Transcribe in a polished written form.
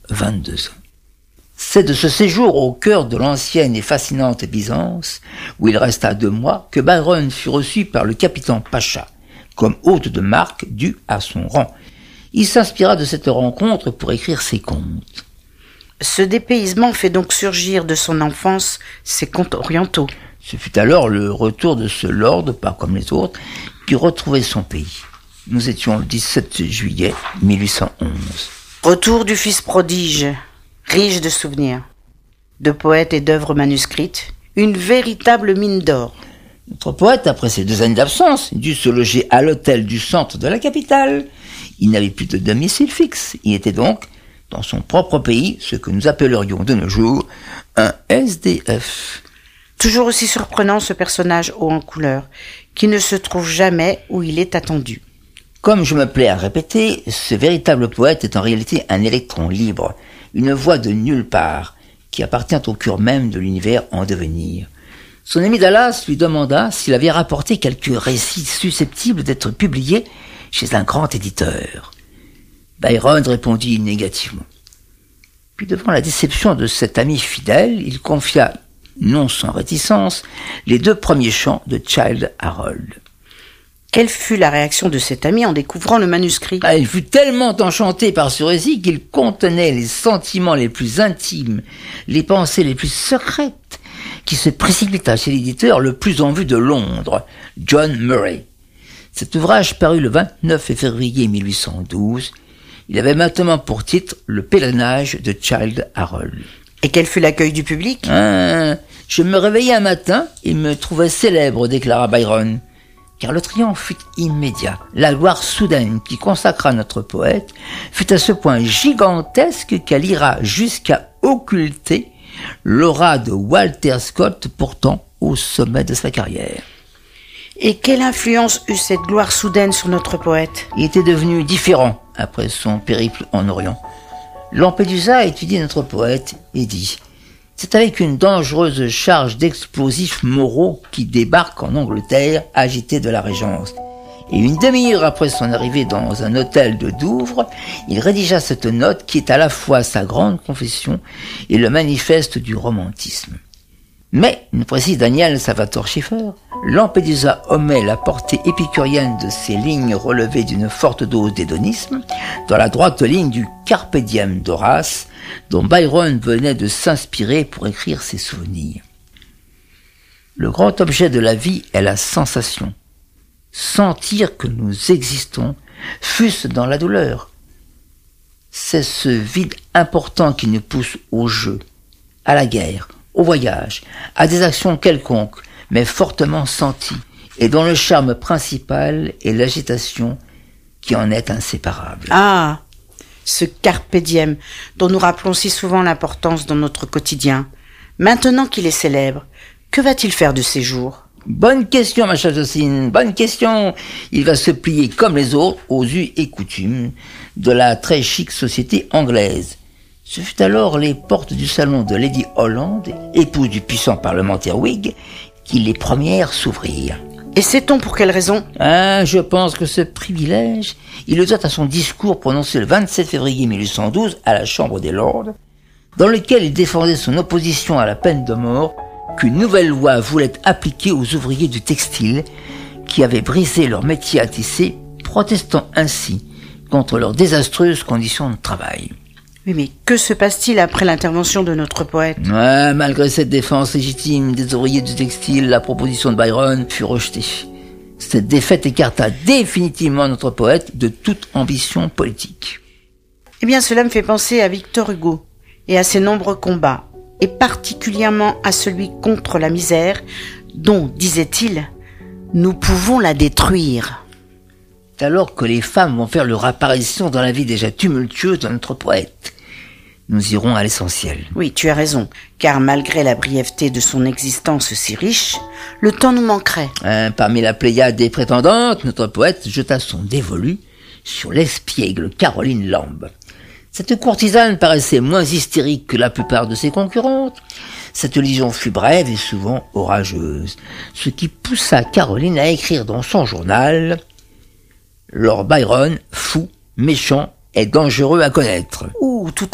22 ans. C'est de ce séjour au cœur de l'ancienne et fascinante Byzance, où il resta 2 mois, que Byron fut reçu par le capitaine Pacha, comme hôte de marque dû à son rang. Il s'inspira de cette rencontre pour écrire ses contes. Ce dépaysement fait donc surgir de son enfance ses contes orientaux. Ce fut alors le retour de ce lord, pas comme les autres, qui retrouvait son pays. Nous étions le 17 juillet 1811. Retour du fils prodige, riche de souvenirs, de poètes et d'œuvres manuscrites, une véritable mine d'or. Notre poète, après ces 2 années d'absence, dut se loger à l'hôtel du centre de la capitale. Il n'avait plus de domicile fixe. Il était donc, dans son propre pays, ce que nous appellerions de nos jours un SDF. Toujours aussi surprenant ce personnage haut en couleur, qui ne se trouve jamais où il est attendu. Comme je me plais à répéter, ce véritable poète est en réalité un électron libre, une voix de nulle part, qui appartient au cœur même de l'univers en devenir. Son ami Dallas lui demanda s'il avait rapporté quelques récits susceptibles d'être publiés chez un grand éditeur. Byron répondit négativement. Puis devant la déception de cet ami fidèle, il confia, non sans réticence, les 2 premiers chants de Childe Harold. Quelle fut la réaction de cet ami en découvrant le manuscrit ? Il fut tellement enchanté par ce récit qu'il contenait les sentiments les plus intimes, les pensées les plus secrètes, qui se précipita chez l'éditeur le plus en vue de Londres, John Murray. Cet ouvrage parut le 29 février 1812. Il avait maintenant pour titre « Le pèlerinage de Childe Harold ». Et quel fut l'accueil du public ? Je me réveillai un matin et me trouvais célèbre, déclara Byron. Car le triomphe fut immédiat. La gloire soudaine qui consacra notre poète fut à ce point gigantesque qu'elle ira jusqu'à occulter l'aura de Walter Scott, pourtant au sommet de sa carrière. Et quelle influence eut cette gloire soudaine sur notre poète ? Il était devenu différent après son périple en Orient. Lampedusa étudiait notre poète et dit « C'est avec une dangereuse charge d'explosifs moraux qui débarque en Angleterre, agité de la Régence. » Et une demi-heure après son arrivée dans un hôtel de Douvres, il rédigea cette note qui est à la fois sa grande confession et le manifeste du romantisme. Mais, nous précise Daniel Salvatore Schiffer, Lampedusa omet la portée épicurienne de ces lignes relevées d'une forte dose d'hédonisme dans la droite ligne du Carpe Diem d'Horace, dont Byron venait de s'inspirer pour écrire ses souvenirs. Le grand objet de la vie est la sensation. Sentir que nous existons, fût-ce dans la douleur. C'est ce vide important qui nous pousse au jeu, à la guerre, au voyage, à des actions quelconques, mais fortement senties, et dont le charme principal est l'agitation qui en est inséparable. Ah, ce carpe diem, dont nous rappelons si souvent l'importance dans notre quotidien. Maintenant qu'il est célèbre, que va-t-il faire de ses jours ? Bonne question, ma chère Jocelyne, bonne question. Il va se plier comme les autres aux us et coutumes de la très chic société anglaise. Ce fut alors les portes du salon de Lady Holland, épouse du puissant parlementaire Whig, qui les premières s'ouvrirent. Et sait-on pour quelle raison ? Je pense que ce privilège, il le doit à son discours prononcé le 27 février 1812 à la Chambre des Lords, dans lequel il défendait son opposition à la peine de mort qu'une nouvelle loi voulait appliquer aux ouvriers du textile qui avaient brisé leur métier à tisser, protestant ainsi contre leurs désastreuses conditions de travail. Oui, mais que se passe-t-il après l'intervention de notre poète ? Malgré cette défense légitime des ouvriers du textile, la proposition de Byron fut rejetée. Cette défaite écarta définitivement notre poète de toute ambition politique. Eh bien, cela me fait penser à Victor Hugo et à ses nombreux combats, et particulièrement à celui contre la misère, dont, disait-il, nous pouvons la détruire. C'est alors que les femmes vont faire leur apparition dans la vie déjà tumultueuse de notre poète. Nous irons à l'essentiel. Oui, tu as raison, car malgré la brièveté de son existence si riche, le temps nous manquerait. Parmi la pléiade des prétendantes, notre poète jeta son dévolu sur l'espiègle Caroline Lamb. Cette courtisane paraissait moins hystérique que la plupart de ses concurrentes. Cette liaison fut brève et souvent orageuse, ce qui poussa Caroline à écrire dans son journal « Lord Byron, fou, méchant et dangereux à connaître ». Ouh, tout